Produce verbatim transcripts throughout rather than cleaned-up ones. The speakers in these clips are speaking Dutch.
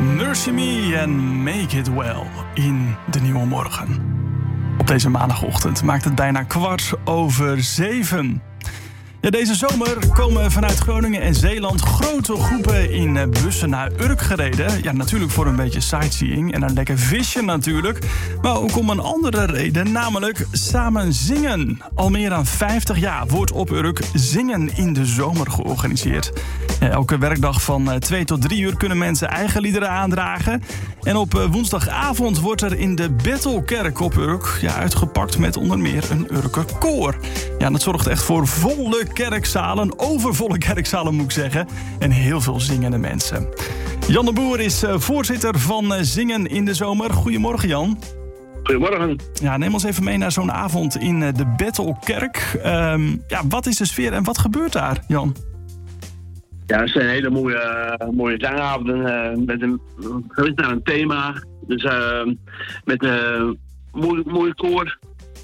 Nurse Me en Make It Well in de Nieuwe Morgen. Op deze maandagochtend maakt het bijna kwart over zeven. Ja, deze zomer komen vanuit Groningen en Zeeland grote groepen in bussen naar Urk gereden. Ja, natuurlijk voor een beetje sightseeing en een lekker visje natuurlijk. Maar ook om een andere reden, namelijk samen zingen. Al meer dan vijftig jaar wordt op Urk Zingen in de Zomer georganiseerd. Ja, elke werkdag van twee tot drie uur kunnen mensen eigen liederen aandragen. En op woensdagavond wordt er in de Bethelkerk op Urk ja, uitgepakt met onder meer een Urker koor. Ja, dat zorgt echt voor volle kerkzalen, overvolle kerkzalen moet ik zeggen. En heel veel zingende mensen. Jan de Boer is uh, voorzitter van uh, Zingen in de Zomer. Goedemorgen, Jan. Goedemorgen. Ja, neem ons even mee naar zo'n avond in uh, de Bethelkerk. Um, ja, wat is de sfeer en wat gebeurt daar, Jan? Ja, het zijn hele mooie, uh, mooie zangavonden uh, met een, gericht naar een thema. Dus uh, met een uh, mooi, mooi koor.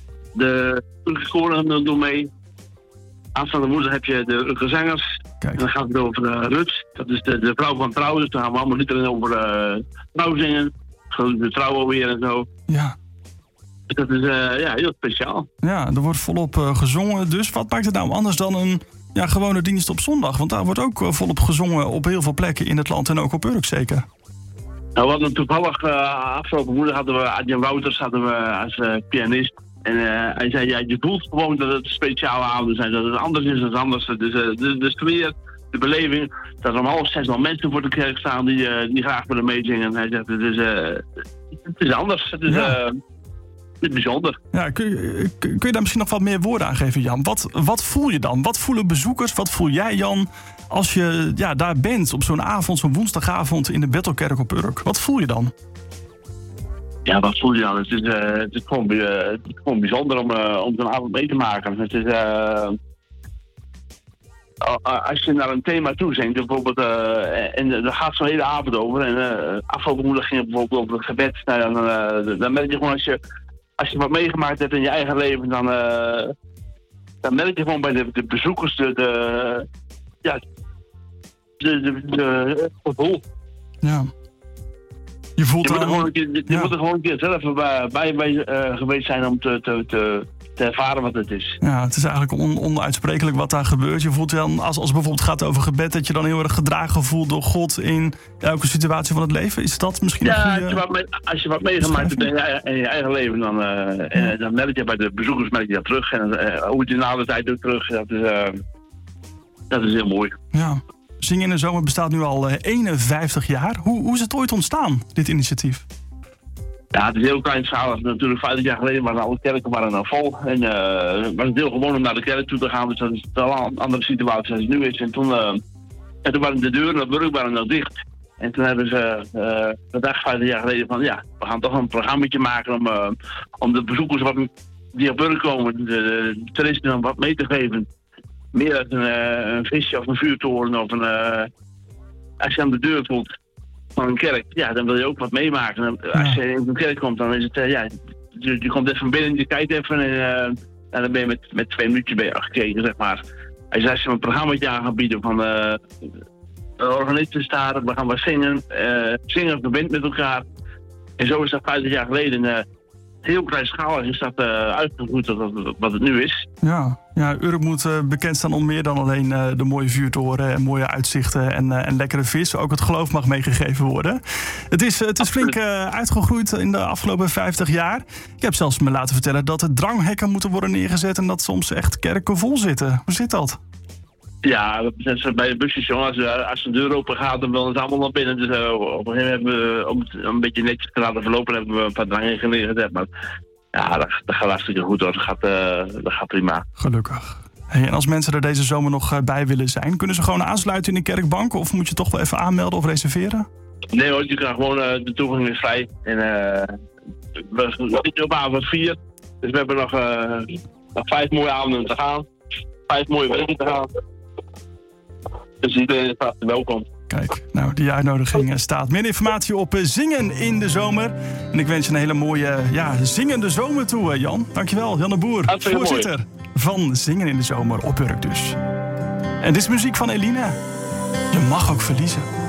De koren doen mee. Aanstaande woensdag heb je de gezangers. Kijk. En dan gaat het over uh, Rut. Dat is de, de vrouw van trouw. Dus dan gaan we allemaal liederen over uh, trouw zingen. Gewoon de trouw alweer en zo. Ja. Dus dat is uh, ja, heel speciaal. Ja, er wordt volop uh, gezongen. Dus wat maakt het nou anders dan een ja, gewone dienst op zondag? Want daar wordt ook uh, volop gezongen op heel veel plekken in het land. En ook op Urk zeker. Nou, we hadden toevallig uh, afgelopen woensdag hadden we Adrian Wouters hadden we als uh, pianist. En uh, hij zei, ja, je voelt gewoon dat het speciale avonden zijn. Dat het anders is dan anders. Dus uh, de, de sfeer, de beleving. Dat er om half zes al mensen voor de kerk staan die, uh, die graag willen meezingen. Hij zegt, het is, uh, het is anders. Het is, ja. uh, het is bijzonder. Ja, kun, je, kun je daar misschien nog wat meer woorden aan geven, Jan? Wat, wat voel je dan? Wat voelen bezoekers? Wat voel jij, Jan, als je ja, daar bent op zo'n avond, zo'n woensdagavond in de Bethelkerk op Urk? Wat voel je dan? Ja, wat voel je dan? Het is, uh, het is, gewoon, uh, het is gewoon bijzonder om, uh, om zo'n avond mee te maken. Het is, uh, als je naar een thema toe zingt, bijvoorbeeld, uh, en daar gaat zo'n hele avond over. En uh, afgelopen woensdag ging het bijvoorbeeld over het gebed. Nou, dan, uh, dan merk je gewoon als je, als je wat meegemaakt hebt in je eigen leven, dan, uh, dan merk je gewoon bij de, de bezoekers de, de, ja, de, de, de gevoel. Ja. Je voelt je moet er aan... gewoon een keer, je ja. moet er gewoon een keer zelf bij, bij, bij uh, geweest zijn om te, te, te, te ervaren wat het is. Ja, het is eigenlijk on, onuitsprekelijk wat daar gebeurt. Je voelt dan, als, als het bijvoorbeeld gaat over gebed, dat je dan heel erg gedragen voelt door God in elke situatie van het leven. Is dat misschien ja, een goede... als je wat, mee, als je wat meegemaakt hebt in je, in je eigen leven, dan, uh, ja. en, dan merk je bij de bezoekers merk je dat terug. En uh, hoe het je na de tijd ook terug, dat is, uh, dat is heel mooi. Ja. Zingen in de Zomer bestaat nu al eenenvijftig jaar. Hoe, hoe is het ooit ontstaan, dit initiatief? Ja, het is heel kleinschalig. Natuurlijk, vijftig jaar geleden waren alle kerken waren nou vol. En uh, was het heel gewoon om naar de kerk toe te gaan. Dus dat is wel een andere situatie als het nu is. En toen, uh, en toen waren de deuren naar Burg waren nog dicht. En toen hebben ze uh, gedacht, vijftig jaar geleden, van ja, we gaan toch een programmaatje maken om, uh, om de bezoekers wat, die op Burg komen, de, de toeristen wat mee te geven. Meer dan een, uh, een visje of een vuurtoren of een... Uh, als je aan de deur voelt van een kerk, ja, dan wil je ook wat meemaken. En als je in een kerk komt, dan is het, uh, ja, je, je komt even binnen, je kijkt even en, uh, en dan ben je met, met twee minuutjes bij afgekeken, zeg maar. Als je, als je een programmaatje aan gaat bieden van uh, organisten staan, we gaan wat zingen, uh, zingen verbindt met elkaar. En zo is dat vijftig jaar geleden... Uh, heel kleinschalig is dat uh, uitgevoerd tot wat het nu is. Ja, ja Urk moet uh, bekend staan om meer dan alleen uh, de mooie vuurtoren en mooie uitzichten en, uh, en lekkere vis. Ook het geloof mag meegegeven worden. Het is, het is flink uh, uitgegroeid in de afgelopen vijftig jaar. Ik heb zelfs me laten vertellen dat er dranghekken moeten worden neergezet en dat soms echt kerken vol zitten. Hoe zit dat? Ja, dat is bij de busstation. Als, als de deur open gaat, dan willen ze allemaal naar binnen. Dus uh, op een gegeven moment hebben we, om het een beetje netjes te laten verlopen, hebben we een paar dranghekken neergezet. Maar ja, dat, dat gaat hartstikke goed hoor. Dat gaat, uh, dat gaat prima. Gelukkig. Hey, en als mensen er deze zomer nog bij willen zijn, kunnen ze gewoon aansluiten in de kerkbank? Of moet je toch wel even aanmelden of reserveren? Nee hoor, je kan gewoon, uh, de toegang is vrij. En uh, we zitten op avond vier. Dus we hebben nog, uh, nog vijf mooie avonden te gaan. Vijf mooie weken te gaan. Dus iedereen is hartelijk welkom. Kijk, nou, die uitnodiging staat. Meer informatie op Zingen in de Zomer. En ik wens je een hele mooie, ja, zingende zomer toe, Jan. Dankjewel, Jan de Boer, voorzitter van Zingen in de Zomer op Urk dus. En dit is muziek van Eline. Je mag ook verliezen.